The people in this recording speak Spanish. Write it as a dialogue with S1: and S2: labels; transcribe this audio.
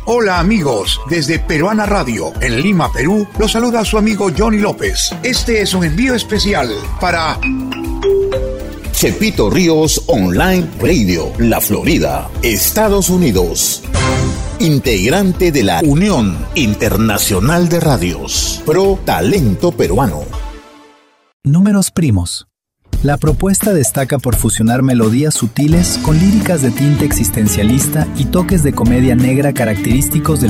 S1: Hola amigos, desde Peruana Radio, en Lima, Perú, los saluda su amigo Johnny López. Este es un envío especial para
S2: Chepito Ríos Online Radio, La Florida, Estados Unidos. Integrante de la Unión Internacional de Radios, Pro Talento Peruano.
S3: Números primos. La propuesta destaca por fusionar melodías sutiles con líricas de tinte existencialista y toques de comedia negra característicos del